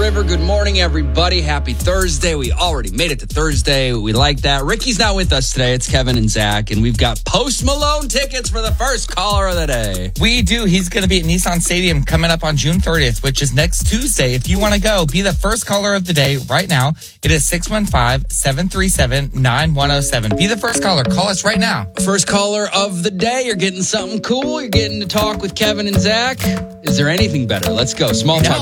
River. Good morning, everybody. Happy Thursday. We already made it to Thursday. We like that. Ricky's not with us today. It's Kevin and Zach, and we've got Post Malone tickets for the first caller of the day. We do. He's going to be at Nissan Stadium coming up on June 30th, which is next Tuesday. If you want to go, be the first caller of the day right now. It is 615-737-9107. Be the first caller. Call us right now. First caller of the day. You're getting something cool. You're getting to talk with Kevin and Zach. Is there anything better? Let's go. Small talk